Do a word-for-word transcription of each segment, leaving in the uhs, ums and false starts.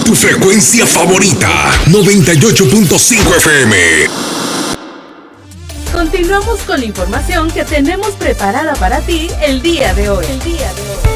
tu frecuencia favorita, noventa y ocho punto cinco F M. Continuamos con la información que tenemos preparada para ti el día de hoy. El día de hoy.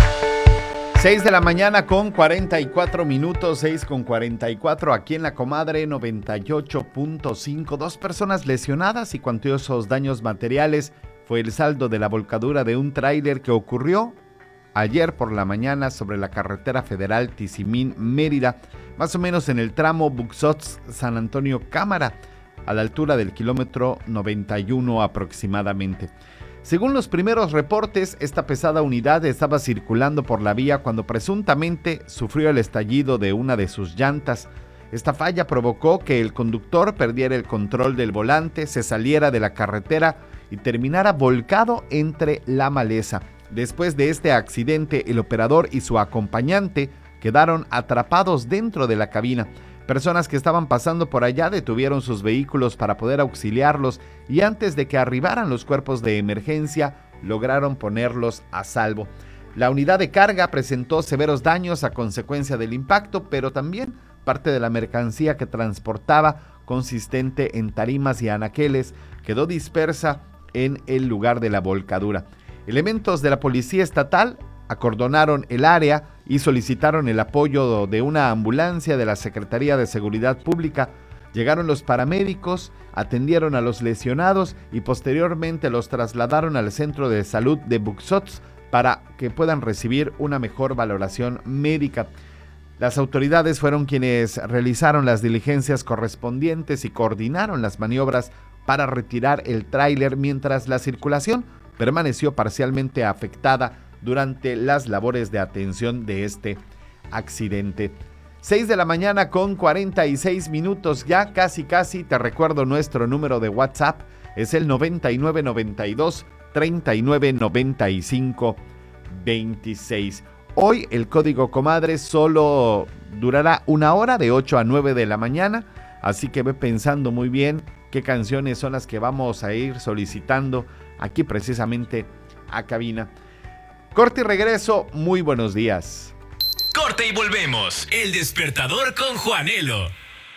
seis de la mañana con cuarenta y cuatro minutos, seis con cuarenta y cuatro, aquí en La Comadre noventa y ocho punto cinco. Dos personas lesionadas y cuantiosos daños materiales fue el saldo de la volcadura de un tráiler que ocurrió ayer por la mañana sobre la carretera federal Tizimín-Mérida, más o menos en el tramo Buxots-San Antonio-Cámara, a la altura del kilómetro noventa y uno aproximadamente. Según los primeros reportes, esta pesada unidad estaba circulando por la vía cuando presuntamente sufrió el estallido de una de sus llantas. Esta falla provocó que el conductor perdiera el control del volante, se saliera de la carretera y terminara volcado entre la maleza. Después de este accidente, el operador y su acompañante quedaron atrapados dentro de la cabina. Personas que estaban pasando por allá detuvieron sus vehículos para poder auxiliarlos y antes de que arribaran los cuerpos de emergencia, lograron ponerlos a salvo. La unidad de carga presentó severos daños a consecuencia del impacto, pero también parte de la mercancía que transportaba, consistente en tarimas y anaqueles, quedó dispersa en el lugar de la volcadura. Elementos de la Policía Estatal acordonaron el área y solicitaron el apoyo de una ambulancia de la Secretaría de Seguridad Pública. Llegaron los paramédicos, atendieron a los lesionados y posteriormente los trasladaron al Centro de Salud de Buxots para que puedan recibir una mejor valoración médica. Las autoridades fueron quienes realizaron las diligencias correspondientes y coordinaron las maniobras para retirar el tráiler mientras la circulación permaneció parcialmente afectada durante las labores de atención de este accidente. seis de la mañana con cuarenta y seis minutos, ya casi casi. Te recuerdo nuestro número de WhatsApp, es el noventa y nueve noventa y dos treinta y nueve noventa y cinco veintiséis. Hoy el Código Comadre solo durará una hora, de ocho a nueve de la mañana, así que ve pensando muy bien qué canciones son las que vamos a ir solicitando aquí precisamente a cabina. Corte y regreso, muy buenos días. Corte y volvemos. El despertador con Juanelo.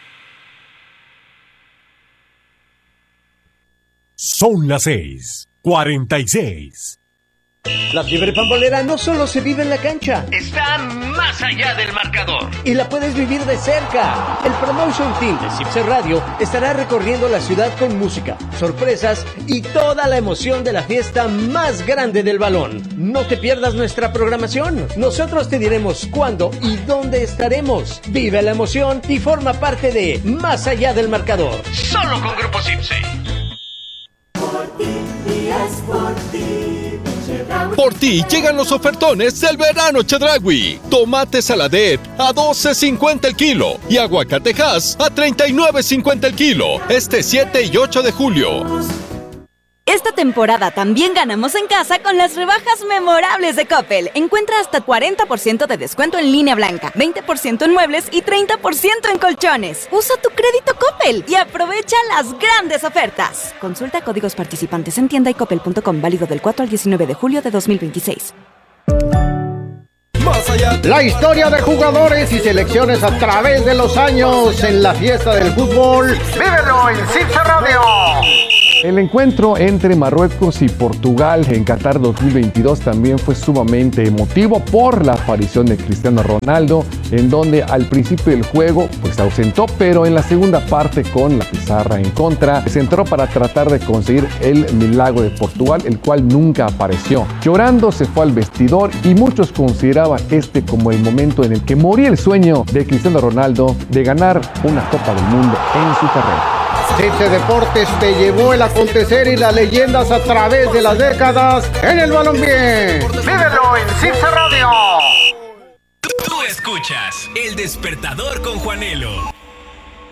Son las seis, cuarenta y seis. La fiebre pambolera no solo se vive en la cancha, está más allá del marcador y la puedes vivir de cerca. El Promotion Team de Cipse Radio estará recorriendo la ciudad con música, sorpresas y toda la emoción de la fiesta más grande del balón. No te pierdas nuestra programación. Nosotros te diremos cuándo y dónde estaremos. Vive la emoción y forma parte de Más allá del marcador. Solo con Grupo Cipse. Por ti y es por ti. Por ti llegan los ofertones del verano Chedraui. Tomate Saladet a doce cincuenta el kilo y aguacatejas a treinta y nueve cincuenta el kilo. Este siete y ocho de julio. Esta temporada también ganamos en casa con las rebajas memorables de Coppel. Encuentra hasta cuarenta por ciento de descuento en línea blanca, veinte por ciento en muebles y treinta por ciento en colchones. Usa tu crédito Coppel y aprovecha las grandes ofertas. Consulta códigos participantes en tienda y coppel punto com, válido del cuatro al diecinueve de julio de dos mil veintiséis. La historia de jugadores y selecciones a través de los años en la fiesta del fútbol. ¡Vívelo en Cipse Radio! El encuentro entre Marruecos y Portugal en Qatar dos mil veintidós también fue sumamente emotivo por la aparición de Cristiano Ronaldo, en donde al principio del juego pues se ausentó, pero en la segunda parte, con la pizarra en contra, se entró para tratar de conseguir el milagro de Portugal, el cual nunca apareció. Llorando se fue al vestidor y muchos consideraban este como el momento en el que moría el sueño de Cristiano Ronaldo de ganar una Copa del Mundo en su carrera. Cipse Deportes te llevó el acontecer y las leyendas a través de las décadas en el balompié. ¡Vívelo en Cipse Radio! Tú escuchas El Despertador con Juanelo.